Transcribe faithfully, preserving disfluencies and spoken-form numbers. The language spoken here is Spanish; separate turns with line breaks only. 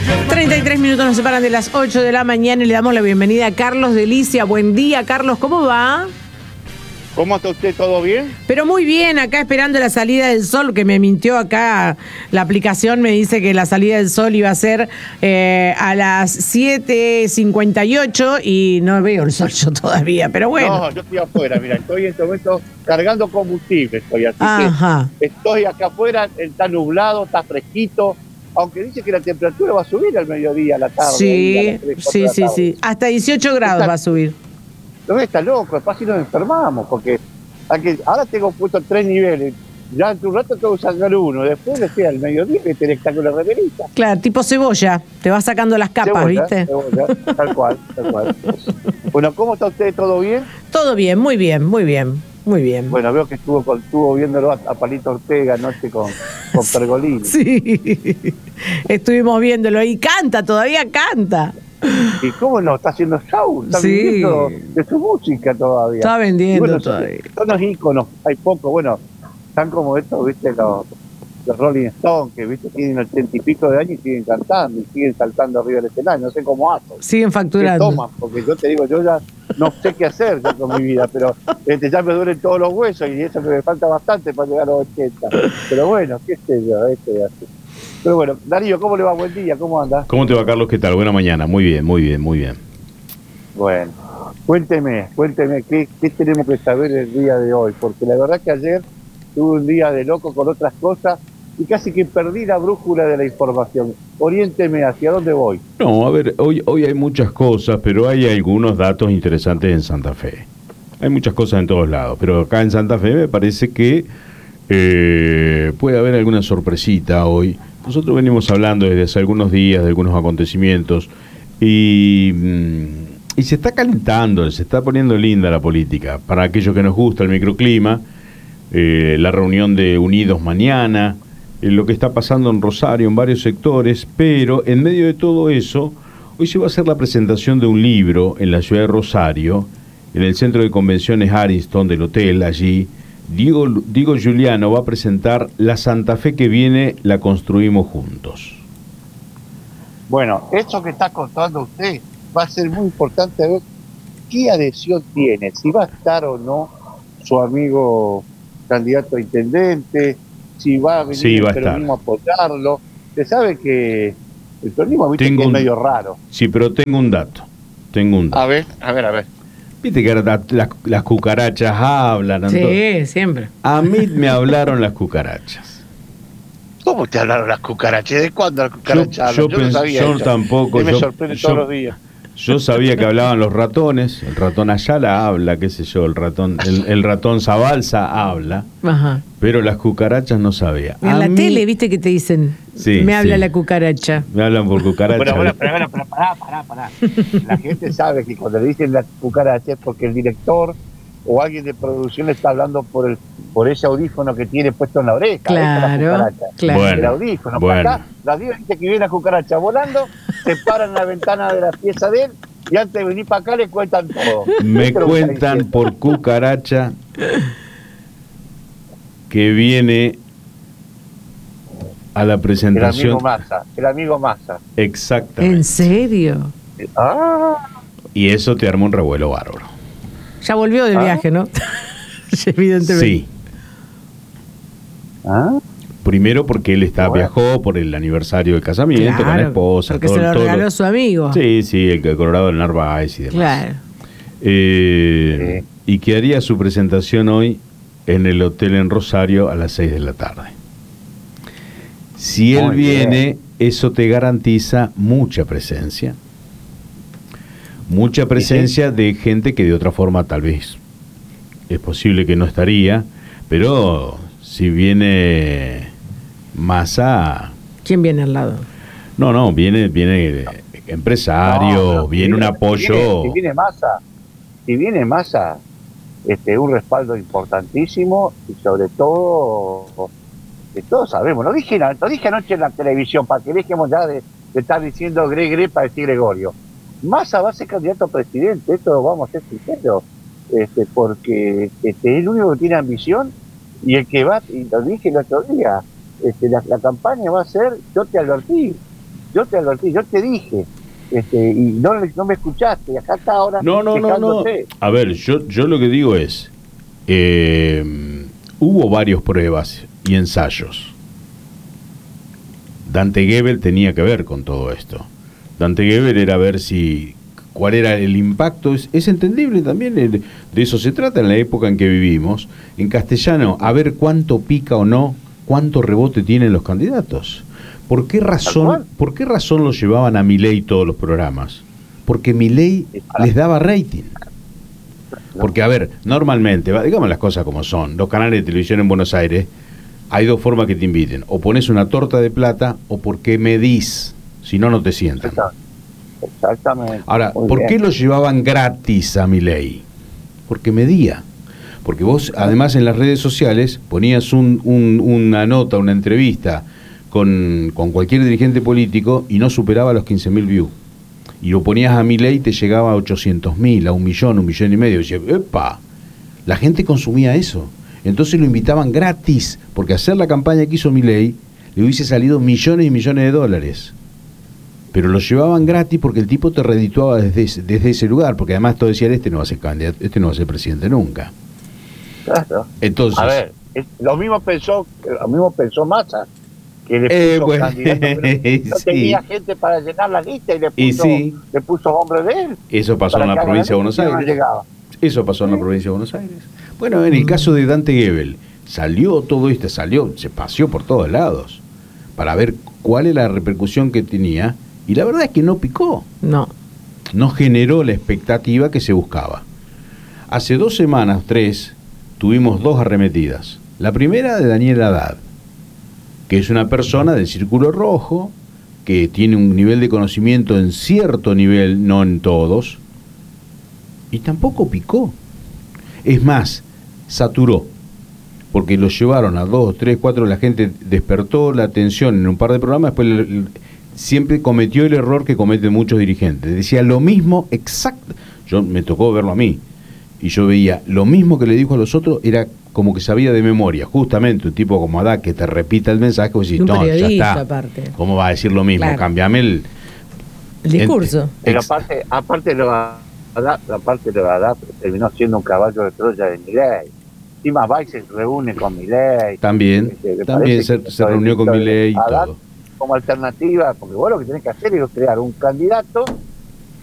treinta y tres minutos nos separan de las ocho de la mañana y le damos la bienvenida a Carlos Delicia. Buen día, Carlos, ¿cómo va?
¿Cómo está usted? ¿Todo bien?
Pero muy bien, acá esperando la salida del sol, que me mintió acá. La aplicación me dice que la salida del sol iba a ser eh, a las siete cincuenta y ocho y no veo el sol yo todavía, pero bueno.
No, yo estoy afuera, mira, estoy en este momento cargando combustible, estoy así.
Ajá.
Que estoy acá afuera, está nublado, está fresquito, aunque dice que la temperatura va a subir al mediodía, a la tarde.
Sí,
a las tres,
sí, sí, sí. Hasta dieciocho grados
está,
va a subir.
No está loco, después si nos enfermamos, porque aquí, ahora tengo puesto tres niveles. Ya en un rato tengo que sacar uno, después decía al mediodía que tenés que sacar la remerita.
Claro, tipo cebolla, te vas sacando las capas,
Cebolla,
¿viste?
Cebolla, tal cual, tal cual. Bueno, ¿cómo está usted? ¿Todo bien?
Todo bien, muy bien, muy bien, muy bien.
Bueno, veo que estuvo, con, estuvo viéndolo a, a Palito Ortega anoche con, con Pergolini.
Sí, estuvimos viéndolo y canta, todavía canta.
¿Y cómo no? Está haciendo show, está
Sí.
viviendo de su música todavía.
Está vendiendo
bueno,
todavía.
Son, son los íconos, hay poco, bueno, están como estos, viste, los, los Rolling Stones, que viste, tienen ochenta y pico de años y siguen cantando, y siguen saltando arriba del escenario, no sé cómo hacen.
Siguen facturando.
¿Qué toman? Porque yo te digo, yo ya no sé qué hacer yo con mi vida, pero este, ya me duelen todos los huesos y eso que me falta bastante para llegar a los ochenta. Pero bueno, qué sé yo, este así. Pero bueno, Darío, ¿cómo le va? Buen día, ¿cómo anda?
¿Cómo te va, Carlos? ¿Qué tal? Buena mañana. Muy bien, muy bien, muy bien.
Bueno, cuénteme, cuénteme, ¿qué, qué tenemos que saber el día de hoy? Porque la verdad que ayer tuve un día de loco con otras cosas y casi que perdí la brújula de la información. Oriénteme, ¿hacia dónde voy?
No, a ver, hoy, hoy hay muchas cosas, pero hay algunos datos interesantes en Santa Fe. Hay muchas cosas en todos lados, pero acá en Santa Fe me parece que eh, puede haber alguna sorpresita hoy. Nosotros venimos hablando desde hace algunos días de algunos acontecimientos y, y se está calentando, se está poniendo linda la política. Para aquellos que nos gusta el microclima, eh, la reunión de Unidos mañana, eh, lo que está pasando en Rosario, en varios sectores, pero en medio de todo eso, hoy se va a hacer la presentación de un libro en la ciudad de Rosario, en el centro de convenciones Ariston del hotel allí. Diego, Diego Giuliano va a presentar La Santa Fe que viene, la construimos juntos.
Bueno, eso que está contando usted va a ser muy importante ver qué adhesión tiene, si va a estar o no su amigo candidato a intendente, si va a venir
sí, va
el peronismo a apoyarlo. Usted sabe que el peronismo viste que es
un,
medio raro.
Sí, pero tengo un dato. Tengo un dato.
A ver, a ver, a ver.
Viste que ahora las, las cucarachas hablan.
Sí,
entonces,
siempre.
a mí me hablaron las cucarachas.
¿Cómo te hablaron las cucarachas? ¿De cuándo las cucarachas
Yo, yo,
hablan? Yo no
pens,
sabía
yo
eso.
tampoco.
Me
yo,
sorprende
yo,
todos los días.
Yo sabía que hablaban los ratones. El ratón Ayala habla, qué sé yo, el ratón, el, el ratón Zabalza habla. Ajá. Pero las cucarachas no sabía.
En
a
la
mí,
tele, viste que te dicen,
sí,
me habla
sí.
la cucaracha.
Me hablan por cucarachas.
Bueno, bueno, pero, bueno, pero pará, pará, pará. La gente sabe que cuando le dicen la cucaracha es porque el director o alguien de producción le está hablando por el por ese audífono que tiene puesto en la oreja.
Claro, claro.
Bueno, el audífono.
Bueno.
Acá, la diva dice que viene la cucaracha volando, se paran en la ventana de la pieza de él y antes de venir para acá le cuentan todo.
Me cuentan por cucaracha que viene a la presentación.
El amigo Massa, el amigo Massa.
Exactamente.
¿En serio?
Ah.
Y eso te arma un revuelo bárbaro.
Ya volvió del
¿Ah?
viaje, ¿no? Evidentemente.
Sí.
¿Ah?
Primero porque él está,
bueno.
viajó por el aniversario del casamiento,
Claro,
con la esposa.
Porque
todo,
se lo
todo
regaló
lo...
su amigo.
Sí, sí, el, el Colorado del Narváez y demás.
Claro.
Eh,
sí.
Y que haría su presentación hoy en el hotel en Rosario a las seis de la tarde. Si él
Muy
viene,
bien.
eso te garantiza mucha presencia. Mucha presencia
sí.
de gente que de otra forma tal vez es posible que no estaría, pero si viene Massa...
¿Quién viene al lado?
No, no, viene, viene empresario,
No, no,
viene
si
un
viene,
apoyo...
Si viene, si viene Massa, si viene Massa, este, un respaldo importantísimo y sobre todo, que todos sabemos, lo dije, lo dije anoche en la televisión, para que dejemos ya de, de estar diciendo Gre Gre para decir Gregorio. Massa va a ser candidato a presidente, esto lo vamos a ser sinceros, este, porque este, es el único que tiene ambición y el que va, y lo dije el otro día, este, la, la campaña va a ser, yo te advertí, yo te advertí, yo te dije, este, y no, no me escuchaste, y acá está ahora.
No, no, no, no. A ver, yo, yo lo que digo es, eh, hubo varias pruebas y ensayos. Dante Gebel tenía que ver con todo esto. Dante Gebel era ver si cuál era el impacto. Es, es entendible también, el, de eso se trata en la época en que vivimos. En castellano, a ver cuánto pica o no, cuánto rebote tienen los candidatos. ¿Por qué razón, por qué razón los llevaban a Milei todos los programas? Porque Milei les daba rating. Porque, a ver, normalmente, digamos las cosas como son, los canales de televisión en Buenos Aires, hay dos formas que te inviten. O pones una torta de plata o porque medís. Si no, no te sientan.
Exactamente.
Ahora,
Muy
¿por
bien.
qué los llevaban gratis a Milei? Porque medía. Porque vos, además, en las redes sociales ponías un, un, una nota, una entrevista con, con cualquier dirigente político y no superaba los quince mil views. Y lo ponías a Milei y te llegaba a ochocientos mil, a un millón, un millón y medio. Y decía, ¡epa! La gente consumía eso. Entonces lo invitaban gratis, porque hacer la campaña que hizo Milei le hubiese salido millones y millones de dólares. Pero lo llevaban gratis porque el tipo te redituaba desde ese, desde ese lugar, porque además todo decía, este no va a ser candidato, este no va a ser presidente nunca.
Claro.
Entonces,
a ver, es, lo mismo pensó, lo mismo pensó Massa, que le puso
eh, bueno,
candidato, pero no
sí.
tenía gente para llenar la lista y le puso,
Y sí.
le puso hombre de él.
Eso pasó en la provincia de Buenos Aires.
No llegaba.
Eso pasó en la provincia de Buenos Aires. Bueno, en el caso de Dante Gebel, salió todo esto, salió, se paseó por todos lados para ver cuál era la repercusión que tenía, y la verdad es que no picó.
No.
No generó la expectativa que se buscaba. Hace dos semanas, tres, tuvimos dos arremetidas. La primera de Daniel Haddad, que es una persona del Círculo Rojo, que tiene un nivel de conocimiento en cierto nivel, no en todos, y tampoco picó. Es más, saturó, porque lo llevaron a dos, tres, cuatro, la gente despertó la atención en un par de programas, después le, le, siempre cometió el error que cometen muchos dirigentes. Decía lo mismo, exacto. Yo me tocó verlo a mí, y yo veía lo mismo que le dijo a los otros, era como que sabía de memoria. Justamente un tipo como Haddad que te repita el mensaje, vos decís,
un
no, ya está.
Aparte.
¿Cómo va a decir lo mismo?
Claro.
Cambiame el,
el discurso.
Pero aparte, aparte lo Haddad, la parte de Haddad terminó siendo un caballo de Troya de Milei. Encima va y se reúne con Milei.
También, este, también se, se reunió con Milei y todo.
Como alternativa, porque vos lo que tenés que hacer es crear un candidato